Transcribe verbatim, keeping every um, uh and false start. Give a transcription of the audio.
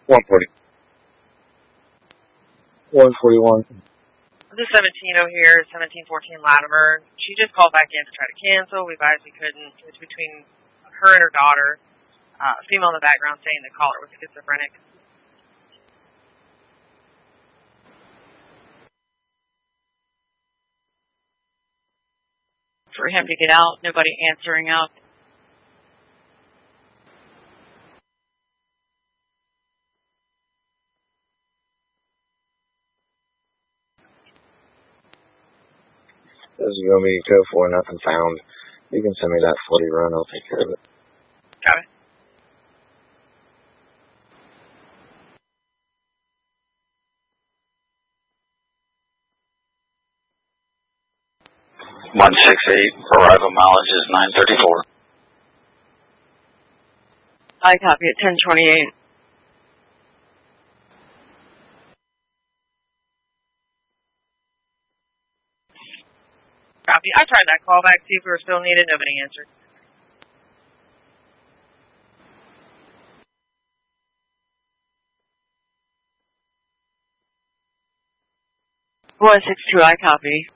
one forty. one forty-one. This is seventeen oh here, seventeen fourteen Latimer. She just called back in to try to cancel. We advised we couldn't. It's between her and her daughter. Uh, female in the background saying the caller was schizophrenic. For him to get out, nobody answering out. This is going to be code four, nothing found. You can send me that floody run, I'll take care of it. Got it. one six eight, arrival mileage is nine thirty-four. I copy at ten twenty-eight. Copy. I tried that call back, see if we were still needed. Nobody answered. one six two, I copy.